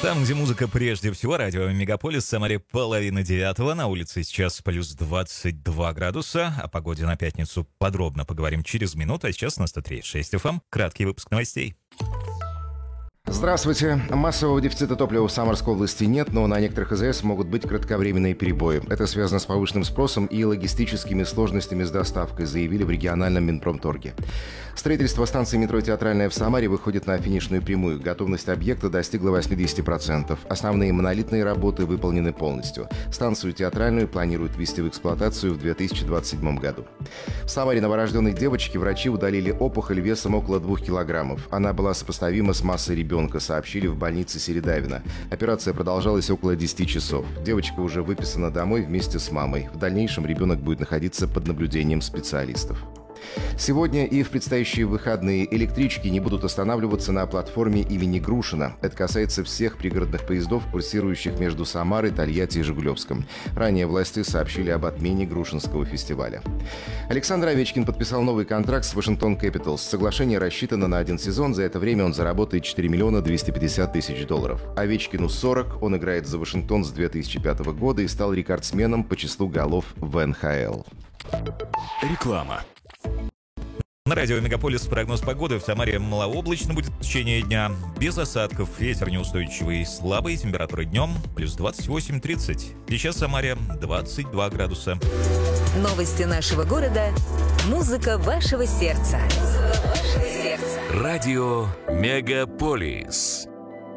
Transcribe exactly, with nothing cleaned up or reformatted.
Там, где музыка прежде всего, радио Мегаполис, в Самаре половина девятого, на улице сейчас плюс двадцать два градуса. О погоде на пятницу подробно поговорим через минуту, а сейчас на сто три и шесть эф эм краткий выпуск новостей. Здравствуйте. Массового дефицита топлива в Самарской области нет, но на некоторых а зэ эс могут быть кратковременные перебои. Это связано с повышенным спросом и логистическими сложностями с доставкой, заявили в региональном Минпромторге. Строительство станции метро «Театральная» в Самаре выходит на финишную прямую. Готовность объекта достигла восемьдесят процентов. Основные монолитные работы выполнены полностью. Станцию «Театральную» планируют ввести в эксплуатацию в две тысячи двадцать седьмом году. В Самаре новорожденной девочке врачи удалили опухоль весом около двух килограммов. Она была сопоставима с массой ребенка, сообщили в больнице Середавино. Операция продолжалась около десяти часов. Девочка уже выписана домой вместе с мамой. В дальнейшем ребенок будет находиться под наблюдением специалистов. Сегодня и в предстоящие выходные электрички не будут останавливаться на платформе имени Грушина. Это касается всех пригородных поездов, курсирующих между Самарой, Тольятти и Жигулевском. Ранее власти сообщили об отмене Грушинского фестиваля. Александр Овечкин подписал новый контракт с Вашингтон Кэпиталс. Соглашение рассчитано на один сезон. За это время он заработает четыре миллиона двести пятьдесят тысяч долларов. Овечкину сорок. Он играет за Вашингтон с две тысячи пятого года и стал рекордсменом по числу голов в эн ха эл. Реклама. На радио Мегаполис прогноз погоды. В Самаре малооблачно будет в течение дня. Без осадков. Ветер неустойчивый, слабый. Температура днем плюс двадцать восемь тридцать. Сейчас в Самаре двадцать два градуса. Новости нашего города. Музыка вашего сердца. Музыка вашего сердца. Радио Мегаполис.